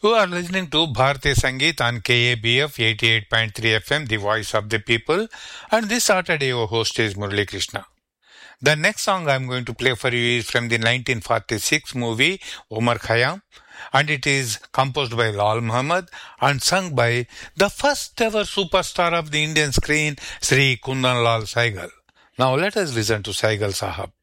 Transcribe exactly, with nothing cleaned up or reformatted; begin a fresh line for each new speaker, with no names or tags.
You are listening to Bharati Sangeet on K A B F eighty-eight point three F M, the voice of the people. And this Saturday, your host is Murali Krishna. The next song I'm going to play for you is from the nineteen forty-six movie Omar Khayyam, and it is composed by Lal Muhammad and sung by the first ever superstar of the Indian screen, Sri Kundan Lal Saigal. Now let us listen to Saigal Sahab.